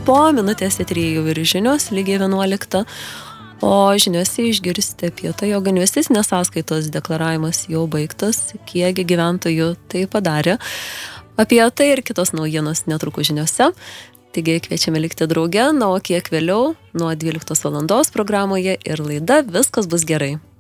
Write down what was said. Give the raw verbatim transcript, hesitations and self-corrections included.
po minutės eteryje jau ir žinios, lygiai vienuoliktą. O žiniuose išgirsite apie tai, jog investicinės sąskaitos deklaravimas jau baigtas, kiekgi gyventojų tai padarė. Apie tai ir kitos naujienos netrukus žiniuose. Taigi kviečiame likti drauge, na o kiek vėliau nuo dvyliktos valandos programoje ir laida Viskas bus gerai.